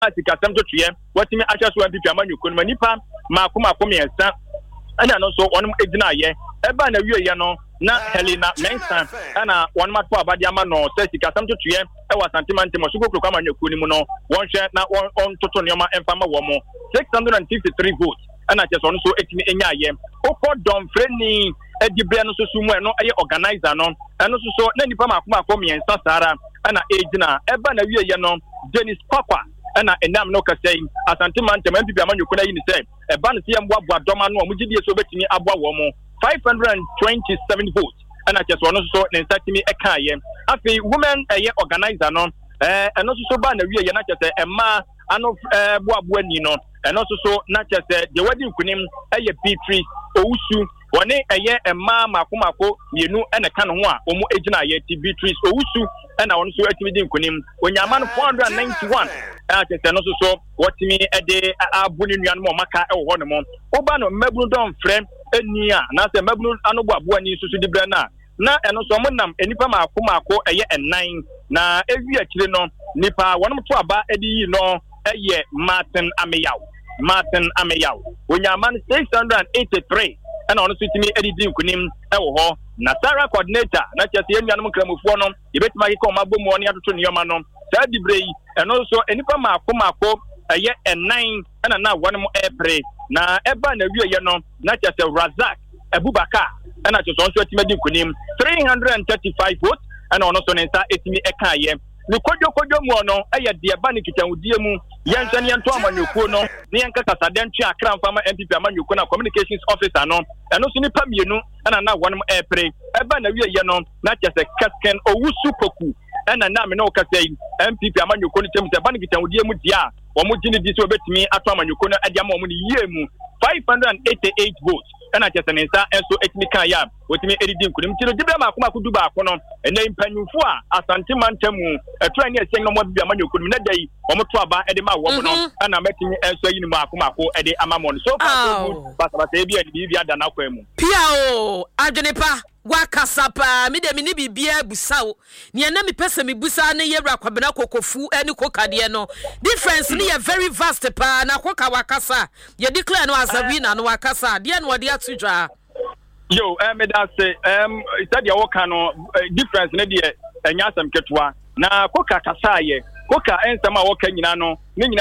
sika sam to tue watimi ahwe so MPP amanyuko no nipa makoma komiensa ana no so onum egina ye eba na wie ye no na Helena Mensa ana one matpo abade ama no say sika sam to tue e wa santimante mo suko kro amanyuko ni mu no won hwe na on toto neoma emfama wo mo 653 votes ana che so no so etimi enya ye okọ don freni edibre no so sumu no eye organizer no eno so na nipa makoma komiensa sara ana egina eba na wie ye no Dennis Papa ana enam no kasei asante man tem MPP amanyuko na yi ni say e ba ne se mboa boadoma no omugidi so betimi aboa wo mo 527 votes ana cheso no so ne nsatimi ekaye afi women organizer no eno so ba na wie ye na chese ema ano boaboa ni no eno so na chese de wadi nkunim Beatrice Owusu woni ema makomako mienu ene ka no ho a omu egina ye ti Beatrice Owusu ena won so atimi din kunim onyama no 491 chese no so watimi ede abuni nuan mo maka e wo ho no mo oba no mabunu don frem eni a na se mabunu anobo aboa ni susu dibre na eno so mo nam enipa makomako enan na ewi akire no nipa wonum to aba edi yi no Martin Ameyaw onyama 683 ana ono sitimi edidi nkunim ewo ho na Sarah coordinator na chese enuanum kramofo no yebetima ke ko mabom woni atoto nioma no saa dibrei eno so enipa makomako enan ana na wonum epre na eba na wie ye no na chese Razak Abubakar ana chese onso etimi edidi nkunim 335 votes ana ono so nensa etimi ekaye ni kodjo mu ono de ba ni kitawudie mu yense ne nto amanyuko no ne yenka kasadentu akra mfama MPP amanyuko na communications officer no eno so ni pamienu ana na wonum epre eba na wie ye no na chese Kasken Owusu Poku ana na me no kasei MPP amanyuko ni temu se ba ni kitawudie mu dia omo gini di so betimi ato amanyuko no ade ama omo ni yie mu 588 votes ana chese nensa enso etmika ya wotimi edidi nkunim tiro dibra makoma kuduba akono ene mpanyufo a asante mantamu etura ne esen no mo bia amanyuko no na dai omo to aba ede ma wo no ana metimi enso yi ni makoma ko ede amamon so basa ebi ade bi ada na kwa mu pia o adwenepa wakasapa mi de mi ni bibia busawo ne na mi pese mi busa ne yewra kwabena kokofu eni kokade no difference ni very vast pa na koka wakasa ye declare no as a winner no wakasa de no de atudwa yo me da say said ya woka no difference ne de enya asem ketwa na koka kasa ye koka ensema woka nyina no